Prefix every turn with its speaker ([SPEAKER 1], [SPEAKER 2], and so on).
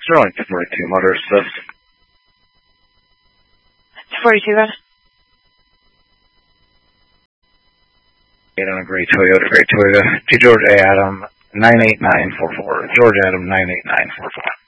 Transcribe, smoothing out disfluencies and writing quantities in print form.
[SPEAKER 1] Sterling 42 Motor Assist.
[SPEAKER 2] 42, then.
[SPEAKER 1] 8 on a gray Toyota, G. George Adam 98944. George Adam 98944.